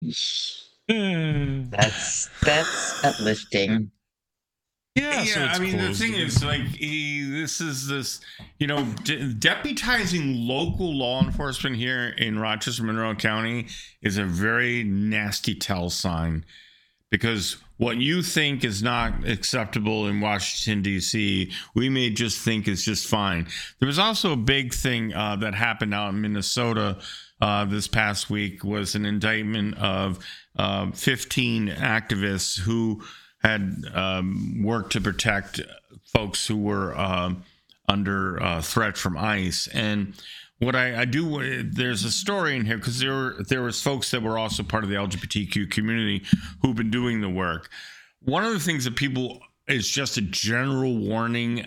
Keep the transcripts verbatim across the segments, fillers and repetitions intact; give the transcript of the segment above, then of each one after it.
Hmm. That's that's uplifting. Yeah, so Yeah, I it's mean, the closed thing again. is, like, he, this is this, you know, de- deputizing local law enforcement here in Rochester, Monroe County is a very nasty tell sign, because what you think is not acceptable in Washington, D C, we may just think is just fine. There was also a big thing uh, that happened out in Minnesota uh, this past week, was an indictment of uh, fifteen activists who had um, worked to protect folks who were um, under uh, threat from ICE. And what I, I do, there's a story in here, because there were there was folks that were also part of the L G B T Q community who've been doing the work. One of the things that people, is just a general warning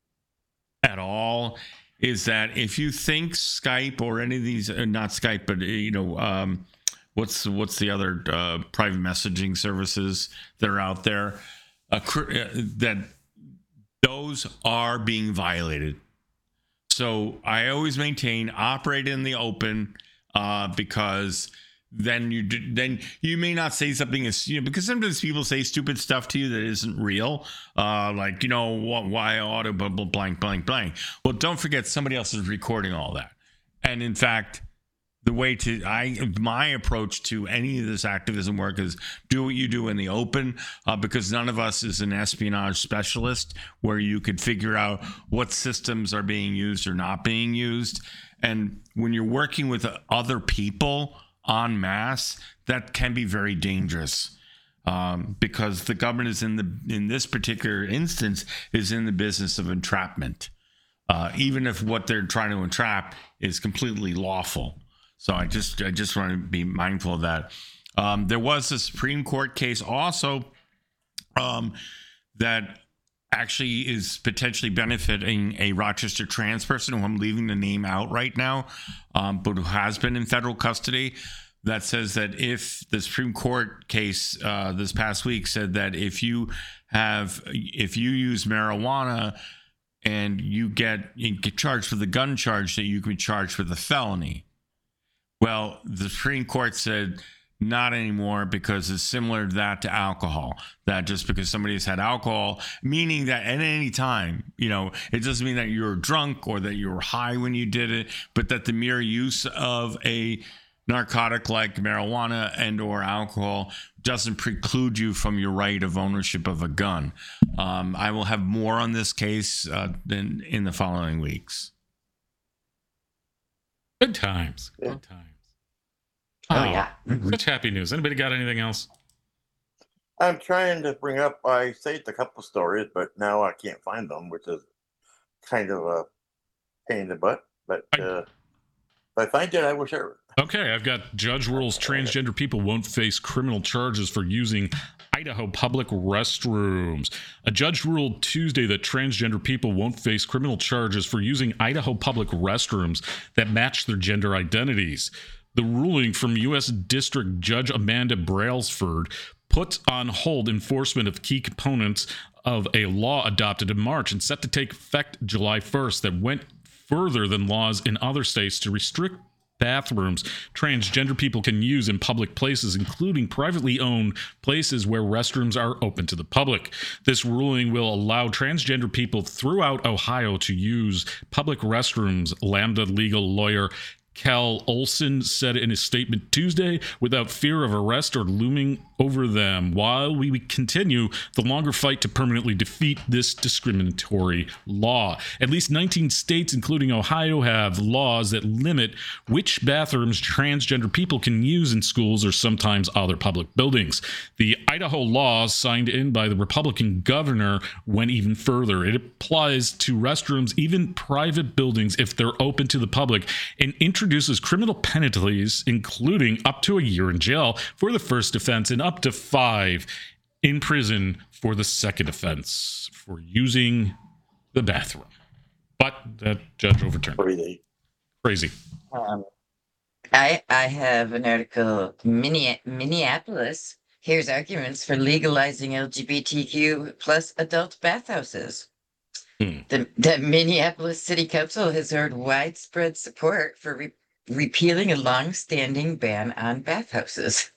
at all, is that if you think Skype or any of these, uh, not Skype, but uh, you know, um, what's what's the other uh, private messaging services that are out there, uh, that those are being violated. So I always maintain, operate in the open, uh, because then you then you may not say something as, you know, because sometimes people say stupid stuff to you that isn't real, uh, like, you know, what, why auto bubble blank blank blank. Well, don't forget, somebody else is recording all that, and in fact, the way to I my approach to any of this activism work is do what you do in the open, uh, because none of us is an espionage specialist where you could figure out what systems are being used or not being used. And when you're working with other people en masse, that can be very dangerous, um, because the government is in the in this particular instance is in the business of entrapment, uh, even if what they're trying to entrap is completely lawful. So I just I just want to be mindful of that. Um, there was a Supreme Court case also um, that actually is potentially benefiting a Rochester trans person who I'm leaving the name out right now, um, but who has been in federal custody. That says that if the Supreme Court case uh, this past week said that if you have if you use marijuana and you get you get charged with a gun charge, that you can be charged with a felony. Well, the Supreme Court said not anymore, because it's similar to that to alcohol. That just because somebody has had alcohol, meaning that at any time, you know, it doesn't mean that you were drunk or that you were high when you did it, but that the mere use of a narcotic like marijuana and or alcohol doesn't preclude you from your right of ownership of a gun. Um, I will have more on this case uh, in, in the following weeks. Good times. Good times. Oh, oh yeah. Such happy news. Anybody got anything else? I'm trying to bring up, I saved a couple stories, but now I can't find them, which is kind of a pain in the butt. But uh, if I find it, I will share it. Okay, I've got judge rules transgender people won't face criminal charges for using Idaho public restrooms. A judge ruled Tuesday that transgender people won't face criminal charges for using Idaho public restrooms that match their gender identities. The ruling from U S District Judge Amanda Brailsford put on hold enforcement of key components of a law adopted in March and set to take effect July first that went further than laws in other states to restrict bathrooms transgender people can use in public places, including privately owned places where restrooms are open to the public. This ruling will allow transgender people throughout Ohio to use public restrooms, Lambda legal lawyer Cal Olson said in a statement Tuesday, without fear of arrest or looming over them, while we continue the longer fight to permanently defeat this discriminatory law. At least nineteen states, including Ohio, have laws that limit which bathrooms transgender people can use in schools or sometimes other public buildings. The Idaho law, signed in by the Republican governor, went even further. It applies to restrooms, even private buildings, if they're open to the public, and introduces criminal penalties, including up to a year in jail for the first offense and up to five in prison for the second offense for using the bathroom. But that judge overturned. Crazy. Crazy. Um, I I have an article. Minne- Minneapolis hears arguments for legalizing L G B T Q plus adult bathhouses. Hmm. The, the Minneapolis City Council has heard widespread support for re- repealing a long-standing ban on bathhouses.